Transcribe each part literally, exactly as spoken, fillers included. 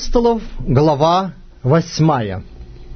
апостолов, глава восьмая.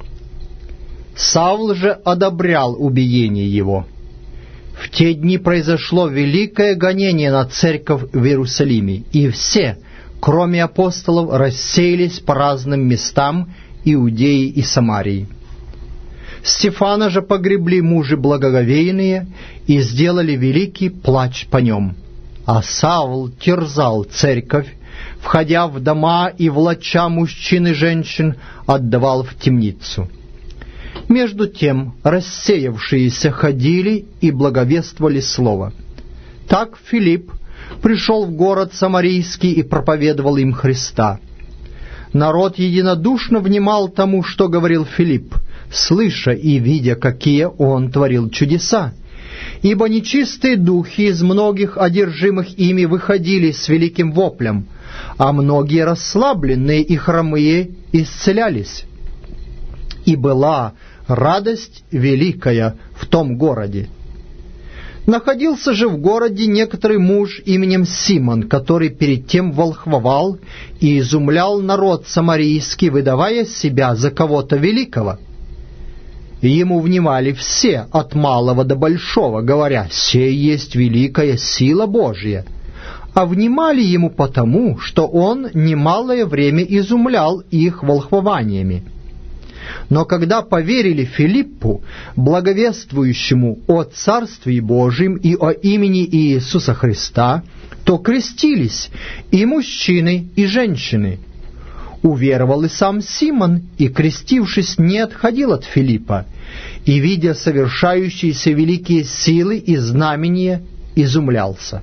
Савл же одобрял убиение его. В те дни произошло великое гонение на церковь в Иерусалиме, и все, кроме апостолов, рассеялись по разным местам Иудеи и Самарии. Стефана же погребли мужи благоговейные и сделали великий плач по нем. А Савл терзал церковь, входя в дома и, влача мужчин и женщин, отдавал в темницу. Между тем рассеявшиеся ходили и благовествовали слово. Так Филипп пришел в город Самарийский и проповедовал им Христа. Народ единодушно внимал тому, что говорил Филипп, слыша и видя, какие он творил чудеса. Ибо нечистые духи из многих одержимых ими выходили с великим воплем, а многие расслабленные и хромые исцелялись. И была радость великая в том городе. Находился же в городе некоторый муж именем Симон, который перед тем волхвовал и изумлял народ самарийский, выдавая себя за кого-то великого. И ему внимали все, от малого до большого, говоря: «Сей есть великая сила Божья». А внимали ему потому, что он немалое время изумлял их волхвованиями. Но когда поверили Филиппу, благовествующему о Царстве Божьем и о имени Иисуса Христа, то крестились и мужчины, и женщины. Уверовал и сам Симон, и, крестившись, не отходил от Филиппа, и, видя совершающиеся великие силы и знамения, изумлялся.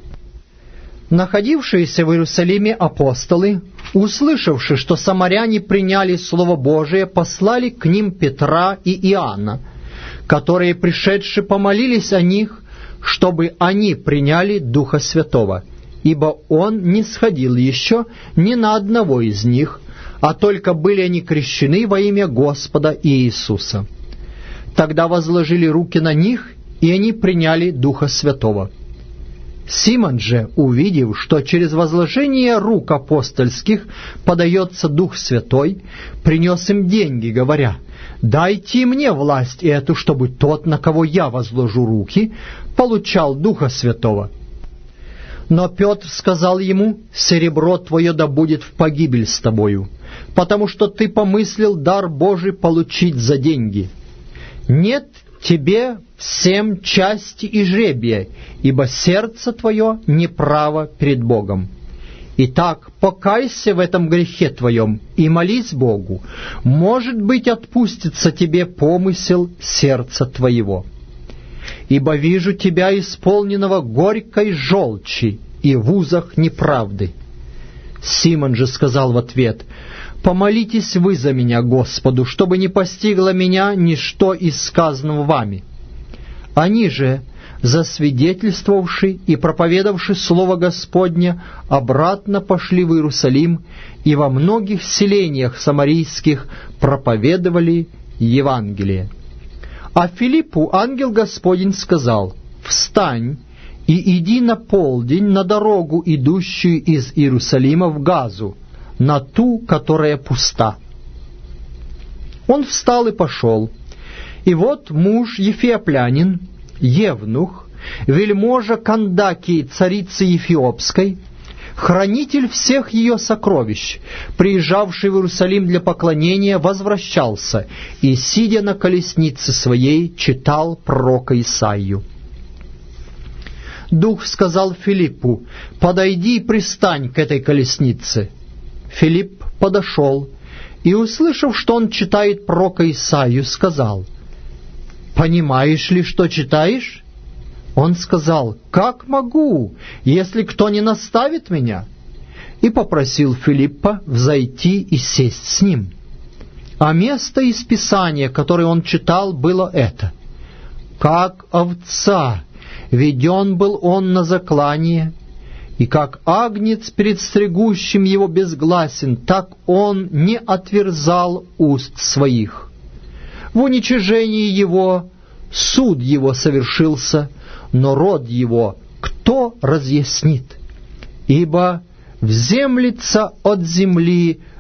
Находившиеся в Иерусалиме апостолы, услышавши, что самаряне приняли Слово Божие, послали к ним Петра и Иоанна, которые, пришедшие, помолились о них, чтобы они приняли Духа Святого, ибо Он не сходил еще ни на одного из них, а только были они крещены во имя Господа Иисуса. Тогда возложили руки на них, и они приняли Духа Святого. Симон же, увидев, что через возложение рук апостольских подается Дух Святой, принес им деньги, говоря: «Дайте мне власть эту, чтобы тот, на кого я возложу руки, получал Духа Святого». Но Петр сказал ему: «Серебро твое да будет в погибель с тобою, потому что ты помыслил дар Божий получить за деньги. Нет тебе всем части и жребия, ибо сердце твое неправо перед Богом. Итак, покайся в этом грехе твоем и молись Богу, может быть, отпустится тебе помысел сердца твоего. Ибо вижу тебя исполненного горькой желчи и в узах неправды». Симон же сказал в ответ: «Помолитесь вы за меня Господу, чтобы не постигло меня ничто из сказанного вами». Они же, засвидетельствовавши и проповедавши Слово Господне, обратно пошли в Иерусалим и во многих селениях самарийских проповедовали Евангелие. А Филиппу ангел Господень сказал: «Встань и иди на полдень на дорогу, идущую из Иерусалима в Газу, на ту, которая пуста». Он встал и пошел. И вот муж Ефиоплянин, евнух, вельможа Кандакии, царицы Ефиопской, хранитель всех ее сокровищ, приезжавший в Иерусалим для поклонения, возвращался и, сидя на колеснице своей, читал пророка Исаию. Дух сказал Филиппу: «Подойди и пристань к этой колеснице». Филипп подошел и, услышав, что он читает пророка Исаию, сказал: «Понимаешь ли, что читаешь?» Он сказал: «Как могу, если кто не наставит меня?» И попросил Филиппа взойти и сесть с ним. А место из Писания, которое он читал, было это: «Как овца веден был он на заклание, и как агнец перед стригущим его безгласен, так он не отверзал уст своих. В уничижении его суд его совершился, но род его кто разъяснит? Ибо вземлется от земли